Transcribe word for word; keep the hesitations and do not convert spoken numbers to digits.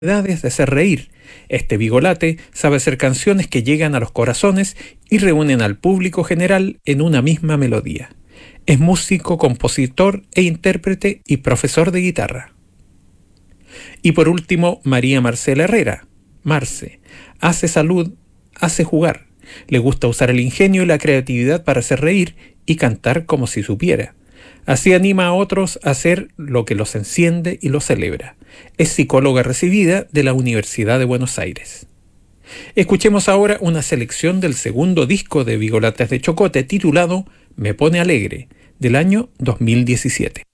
de hacer reír. Este Vigolate sabe hacer canciones que llegan a los corazones y reúnen al público general en una misma melodía. Es músico, compositor e intérprete y profesor de guitarra. Y por último, María Marcela Herrera, Marce, hace salud, hace jugar. Le gusta usar el ingenio y la creatividad para hacer reír y cantar como si supiera. Así anima a otros a hacer lo que los enciende y los celebra. Es psicóloga recibida de la Universidad de Buenos Aires. Escuchemos ahora una selección del segundo disco de Vigolates de Chocote titulado Me Pone Alegre, del año dos mil diecisiete.